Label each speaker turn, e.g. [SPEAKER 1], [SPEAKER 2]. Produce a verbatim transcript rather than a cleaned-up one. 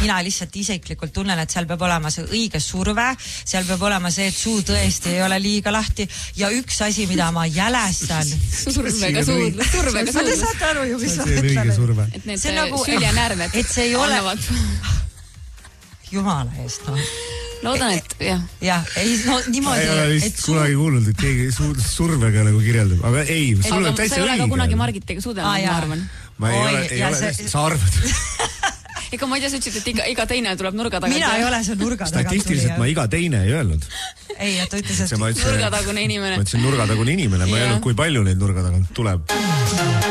[SPEAKER 1] mina lihtsalt isiklikult tunnen, et seal peab olema see õige surve, seal peab olema see, et suu tõesti ei ole liiga lahti ja üks asi, mida ma jälestan
[SPEAKER 2] survega suudlus, survega suudlus.
[SPEAKER 1] Te saate aru ju, mis ma
[SPEAKER 3] mõtlen.
[SPEAKER 2] Et need nagu, süljenärved
[SPEAKER 1] et see ei ole
[SPEAKER 2] annavad.
[SPEAKER 1] Jumala eest, no.
[SPEAKER 2] Loodan, et jah.
[SPEAKER 1] Jah, ei, no niimoodi.
[SPEAKER 3] Ei ole vist su... kunagi kuulnud, et keegi su... survega nagu kirjeldab. Aga ei, sul on täitsa õige.
[SPEAKER 2] Sa ei ole ka kunagi Margitiga suudelnud, ma arvan.
[SPEAKER 3] Ma ei Oi, ole, ei ole see... sa arvad.
[SPEAKER 2] Ega ma ei tea, sa ütlesid, et iga, iga teine tuleb nurga tagant.
[SPEAKER 1] Mina ei ole see nurga tagant.
[SPEAKER 3] Statistiliselt ma iga teine ei öelnud.
[SPEAKER 1] Ei, et ta ütles, et
[SPEAKER 2] nurgatagune inimene.
[SPEAKER 3] Ma ütlesin nurgatagune inimene, ma ei öelnud, kui palju neid nurga tagant tuleb.